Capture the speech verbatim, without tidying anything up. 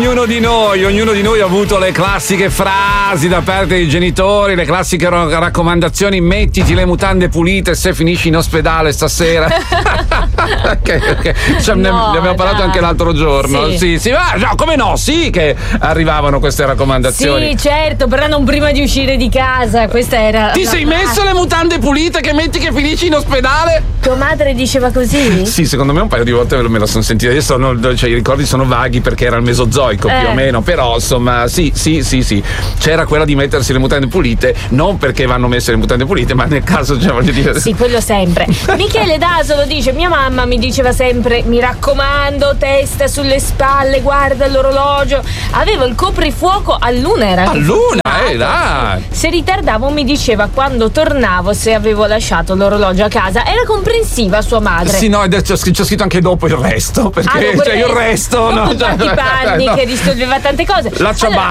ognuno di noi, ognuno di noi ha avuto le classiche frasi da parte dei genitori, le classiche ro- raccomandazioni: mettiti le mutande pulite se finisci in ospedale stasera. ok, ok. Cioè, ne, No, ne abbiamo parlato dai. anche l'altro giorno. Sì. Sì, sì, ma no, come no? Sì, che arrivavano queste raccomandazioni. Sì, certo, però non prima di uscire di casa. Questa era. Ti sei messo le mutande pulite che metti che finisci in ospedale? Tua madre diceva così? Sì, secondo me un paio di volte me la sono sentita. Adesso non, cioè, i ricordi sono vaghi perché era il mesozoico Eh. più o meno, però insomma sì, sì, sì, sì. C'era quella di mettersi le mutande pulite, non perché vanno messe le mutande pulite, ma nel caso, cioè, voglio dire. Sì, quello sempre. Michele Dasolo dice: mia mamma mi diceva sempre, mi raccomando, testa sulle spalle, guarda l'orologio. Avevo il coprifuoco a luna, era A luna, eh, dai. Se ritardavo mi diceva quando tornavo se avevo lasciato l'orologio a casa. Era comprensiva sua madre. Sì, no, ed- c'è c'è scritto anche dopo il resto, perché Ah, dopo cioè il il resto, resto dopo no, i tanti panni no. che risolveva tante cose. La ciabatta,